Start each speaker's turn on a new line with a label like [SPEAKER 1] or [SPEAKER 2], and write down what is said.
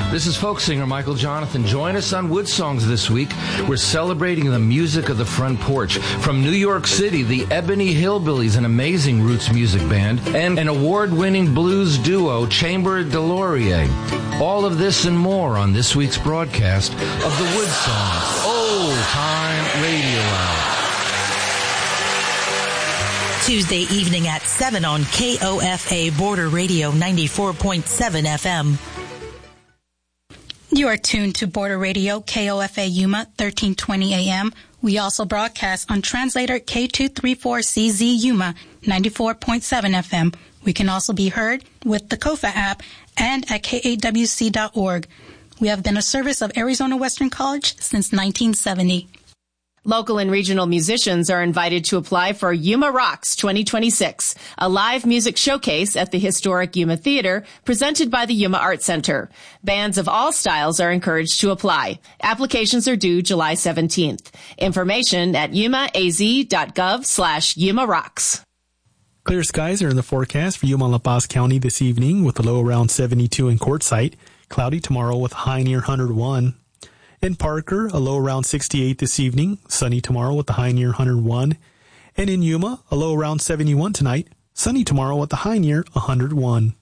[SPEAKER 1] This is folk singer Michael Jonathan. Join us on Wood Songs this week. We're celebrating the music of the front porch. From New York City, the Ebony Hillbillies, an amazing roots music band, and an award-winning blues duo, Chamber de Laurier. All of this and more on this week's broadcast of the Wood Songs Old Time Radio Hour.
[SPEAKER 2] Tuesday evening at 7 on KOFA Border Radio 94.7 FM.
[SPEAKER 3] You are tuned to Border Radio, KOFA Yuma, 1320 AM. We also broadcast on translator K234CZ Yuma, 94.7 FM. We can also be heard with the KOFA app and at KAWC.org. We have been a service of Arizona Western College since 1970.
[SPEAKER 4] Local and regional musicians are invited to apply for Yuma Rocks 2026, a live music showcase at the historic Yuma Theater presented by the Yuma Art Center. Bands of all styles are encouraged to apply. Applications are due July 17th. Information at yumaaz.gov/Yuma Rocks.
[SPEAKER 5] Clear skies are in the forecast for Yuma and La Paz County this evening with a low around 72 in Quartzsite. Cloudy tomorrow with a high near 101. In Parker, a low around 68 this evening, sunny tomorrow with a high near 101. And in Yuma, a low around 71 tonight, sunny tomorrow with a high near 101.